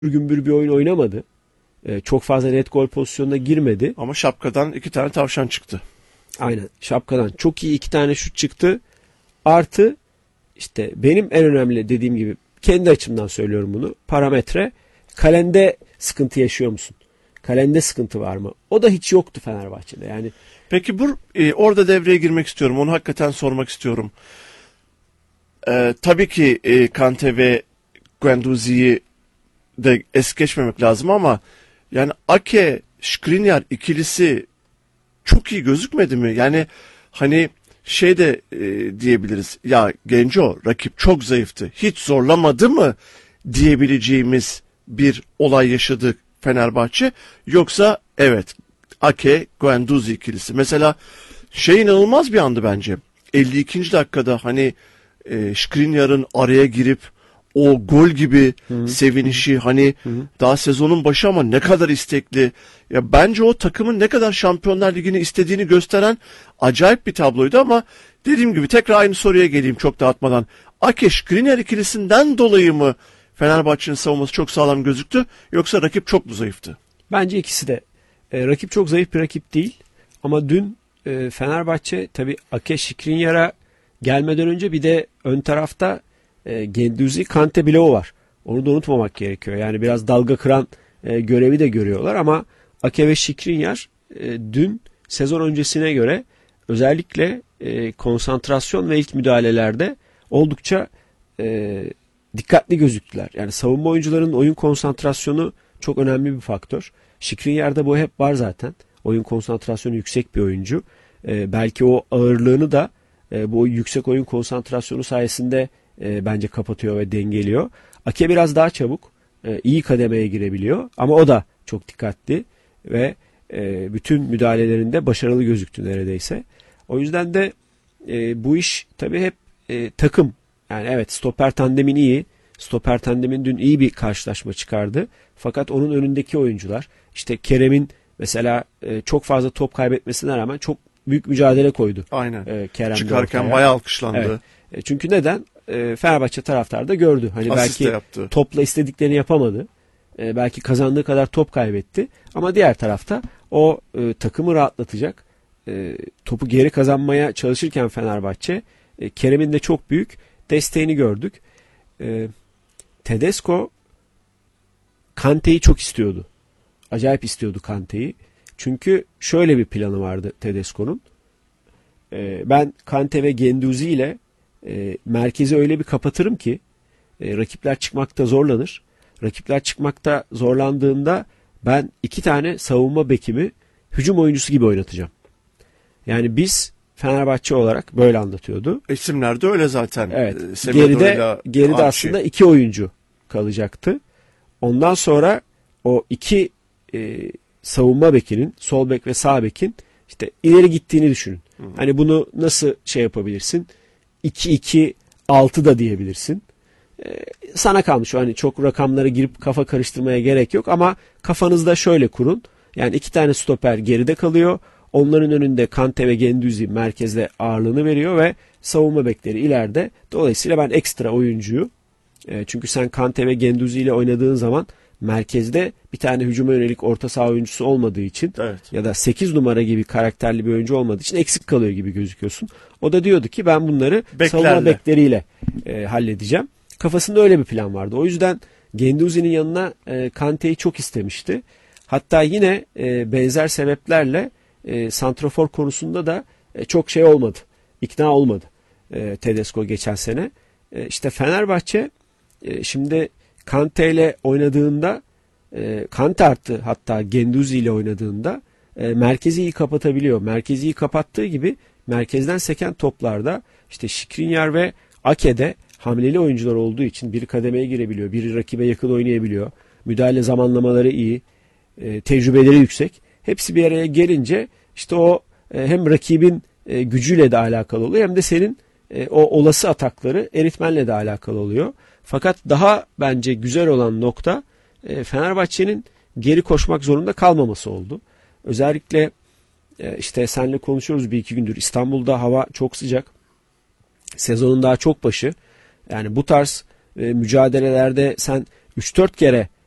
gümbür bir oyun oynamadı. Çok fazla net gol pozisyonuna girmedi. Ama şapkadan 2 tane tavşan çıktı. Aynen, şapkadan çok iyi 2 tane şut çıktı. Artı işte benim en önemli dediğim gibi kendi açımdan söylüyorum bunu. Parametre, kalende sıkıntı yaşıyor musun? Kalende sıkıntı var mı? O da hiç yoktu Fenerbahçe'de. Yani Peki orada devreye girmek istiyorum. Onu hakikaten sormak istiyorum. Tabii ki Kante ve Guendouzi'yi de es geçmemek lazım ama yani Ake, Skriniar ikilisi çok iyi gözükmedi mi? Yani hani şey de diyebiliriz. Ya Genco, rakip çok zayıftı. Hiç zorlamadı mı diyebileceğimiz bir olay yaşadı Fenerbahçe. Yoksa evet, Ake, Guendouzi ikilisi. Mesela şey inanılmaz bir andı bence. 52. dakikada hani Skriniar'ın araya girip o gol gibi sevinişi, hani daha sezonun başı ama ne kadar istekli. Ya bence o takımın ne kadar Şampiyonlar Ligi'ni istediğini gösteren acayip bir tabloydu ama dediğim gibi tekrar aynı soruya geleyim çok dağıtmadan. Ake Skriniar ikilisinden dolayı mı Fenerbahçe'nin savunması çok sağlam gözüktü, yoksa rakip çok mu zayıftı? bence ikisi de. Rakip çok zayıf bir rakip değil. Ama dün Fenerbahçe tabii Ake Skriniar'a gelmeden önce bir de ön tarafta Guendouzi, Kante bloğu var. Onu da unutmamak gerekiyor. Yani biraz dalga kıran görevi de görüyorlar ama Ake ve Skriniar dün sezon öncesine göre özellikle konsantrasyon ve ilk müdahalelerde oldukça dikkatli gözüktüler. Yani savunma oyuncularının oyun konsantrasyonu çok önemli bir faktör. Skriniar'da bu hep var zaten. Oyun konsantrasyonu yüksek bir oyuncu. Belki o ağırlığını da bu yüksek oyun konsantrasyonu sayesinde bence kapatıyor ve dengeliyor. Ake biraz daha çabuk, iyi kademeye girebiliyor ama o da çok dikkatli ve bütün müdahalelerinde başarılı gözüktü neredeyse. O yüzden de bu iş tabii hep takım. Yani evet, stoper tandemin iyi. Stoper tandemin dün iyi bir karşılaşma çıkardı. Fakat onun önündeki oyuncular, işte Kerem'in mesela çok fazla top kaybetmesine rağmen çok büyük mücadele koydu. Aynen. Kerem Çıkarken bayağı alkışlandı. Evet. Çünkü neden? Fenerbahçe taraftarı da gördü. Hani Asist de belki yaptı. topla istediklerini yapamadı. Belki kazandığı kadar top kaybetti. Ama diğer tarafta o takımı rahatlatacak, topu geri kazanmaya çalışırken Fenerbahçe, Kerem'in de çok büyük desteğini gördük. Tedesco Kante'yi çok istiyordu. Acayip istiyordu Kante'yi. Çünkü şöyle bir planı vardı Tedesco'nun. Ben Kante ve Guendouzi ile merkezi öyle bir kapatırım ki rakipler çıkmakta zorlanır. Rakipler çıkmakta zorlandığında ben 2 tane savunma bekimi hücum oyuncusu gibi oynatacağım. Yani biz Fenerbahçe olarak böyle anlatıyordu. İsimler de öyle zaten. Evet. Semedo'yla Geride Archie. aslında 2 oyuncu kalacaktı. Ondan sonra o 2 savunma bekinin, sol bek ve sağ bekin işte ileri gittiğini düşünün. Hani bunu nasıl şey yapabilirsin? 2-2-6 da diyebilirsin. Sana kalmış. Hani çok rakamlara girip kafa karıştırmaya gerek yok ama kafanızda şöyle kurun. Yani 2 tane stoper geride kalıyor. Onların önünde Kante ve Guendouzi merkezde ağırlığını veriyor ve savunma bekleri ileride. Dolayısıyla ben ekstra oyuncuyu, çünkü sen Kante ve Guendouzi ile oynadığın zaman merkezde bir tane hücuma yönelik orta saha oyuncusu olmadığı için, evet, ya da 8 numara gibi karakterli bir oyuncu olmadığı için eksik kalıyor gibi gözüküyorsun. O da diyordu ki ben bunları savunma bekleriyle halledeceğim. Kafasında öyle bir plan vardı. O yüzden Guendouzi'nin yanına Kante'yi çok istemişti. Hatta yine benzer sebeplerle santrafor konusunda da çok şey olmadı. İkna olmadı Tedesco geçen sene. İşte Fenerbahçe şimdi Kante ile oynadığında, Kante artı hatta Guendouzi ile oynadığında merkezi iyi kapatabiliyor. Merkezi iyi kapattığı gibi merkezden seken toplarda işte Skriniar ve Ake'de hamleli oyuncular olduğu için biri kademeye girebiliyor, biri rakibe yakın oynayabiliyor. Müdahale zamanlamaları iyi, tecrübeleri yüksek. Hepsi bir araya gelince işte o hem rakibin gücüyle de alakalı oluyor hem de senin o olası atakları eritmenle de alakalı oluyor. Fakat daha bence güzel olan nokta Fenerbahçe'nin geri koşmak zorunda kalmaması oldu. Özellikle işte seninle konuşuyoruz 1-2 gündür. İstanbul'da hava çok sıcak. Sezonun daha çok başı. Yani bu tarz mücadelelerde sen 3-4 kere